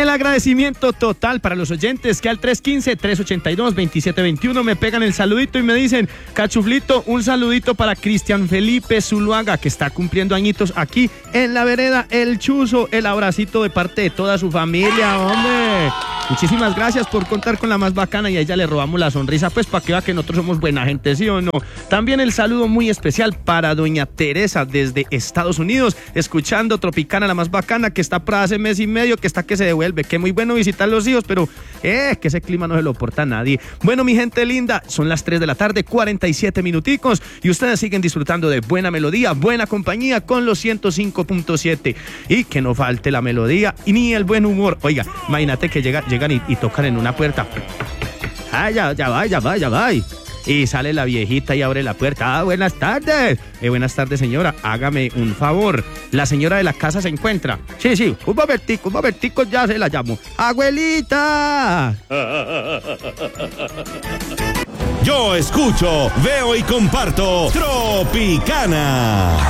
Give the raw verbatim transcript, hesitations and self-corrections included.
El agradecimiento total para los oyentes que al tres uno cinco, tres ocho dos, dos siete dos uno me pegan el saludito y me dicen: Cachuflito, un saludito para Cristian Felipe Zuluaga, que está cumpliendo añitos aquí en la vereda El Chuzo. El abracito de parte de toda su familia, hombre. Muchísimas gracias por contar con la más bacana, y a ella le robamos la sonrisa, pues para que vea que nosotros somos buena gente, ¿sí o no? También el saludo muy especial para doña Teresa desde Estados Unidos, escuchando Tropicana, la más bacana, que está para hace mes y medio, que está que se devuelve. Que muy bueno visitar los hijos, pero eh, que ese clima no se lo porta a nadie. Bueno, mi gente linda, son las tres de la tarde, cuarenta y siete minuticos, y ustedes siguen disfrutando de buena melodía, buena compañía con los ciento cinco punto siete. Y que no falte la melodía y ni el buen humor. Oiga, imagínate que llega, llegan y, y tocan en una puerta. Ah, ya, ya va, ya va, ya va. Y sale la viejita y abre la puerta. Ah, buenas tardes. Eh, buenas tardes, señora. Hágame un favor. La señora de la casa se encuentra. Sí, sí, un momentico, un momentico, ya se la llamo. ¡Abuelita! Yo escucho, veo y comparto Tropicana.